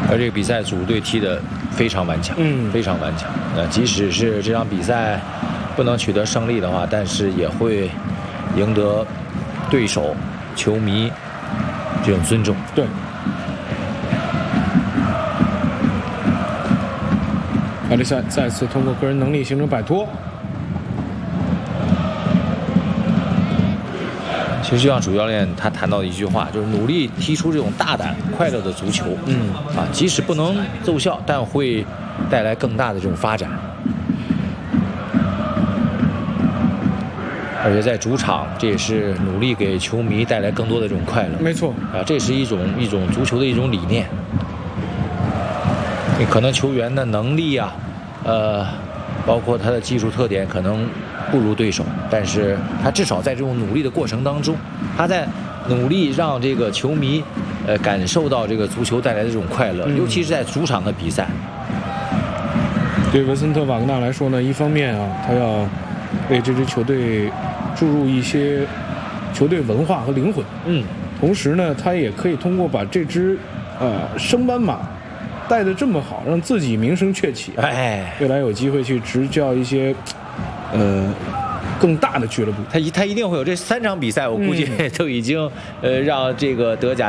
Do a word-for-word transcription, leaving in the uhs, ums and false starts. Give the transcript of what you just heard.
而这个比赛主队踢得非常顽强， 嗯， 非常顽强。那即使是这场比赛不能取得胜利的话，但是也会赢得对手、球迷这种尊重。 对。卡利塞再次通过个人能力形成摆脱。 其实就像主教练他谈到的一句话，就是努力踢出这种大胆、快乐的足球。 嗯， 啊，即使不能奏效，但会带来更大的这种发展。而且在主场，这也是努力给球迷带来更多的这种快乐。 没错， 啊，这是一种一种足球的一种理念。可能球员的能力啊，呃，包括他的技术特点可能不如对手，但是他至少在这种努力的过程当中，他在努力让这个球迷呃感受到这个足球带来的这种快乐， 嗯、 尤其是在主场的比赛。 对文森特·瓦格纳来说呢，一方面啊，他要为这支球队注入一些球队文化和灵魂， 嗯， 同时呢，他也可以通过把这支呃升班马带得这么好，让自己名声鹊起， 哎， 未来有机会去执教一些呃更大的俱乐部。 他一他一定会有这三场比赛，我估计都已经呃让这个德甲